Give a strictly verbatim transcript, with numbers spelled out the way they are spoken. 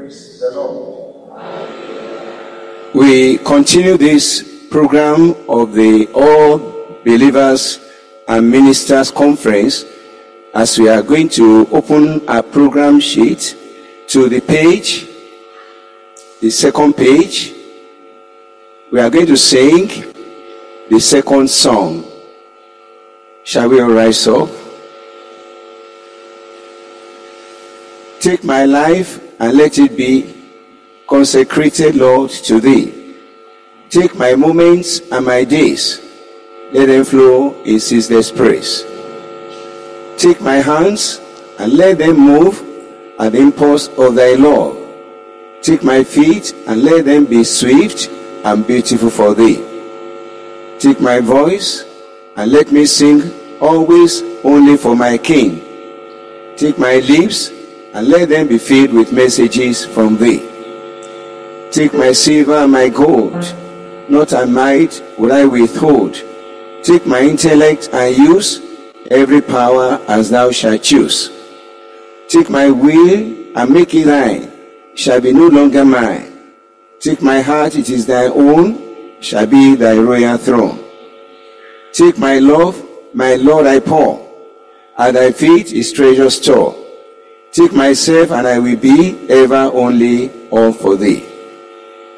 Praise the Lord. We continue this program of the All Believers and Ministers Conference as we are going to open our program sheet to the page, the second page. We are going to sing the second song. Shall we all rise up? Take my life and let it be consecrated, Lord, to thee. Take my moments and my days, let them flow in ceaseless praise. Take my hands and let them move at the impulse of thy love. Take my feet and let them be swift and beautiful for thee. Take my voice and let me sing always only for my King. Take my lips and let them be filled with messages from thee. Take my silver and my gold, not a mite will I withhold. Take my intellect and use every power as thou shalt choose. Take my will and make it thine, shall be no longer mine. Take my heart, it is thy own, shall be thy royal throne. Take my love, my Lord, I pour, at thy feet is treasure store. Take myself and I will be ever only all for thee.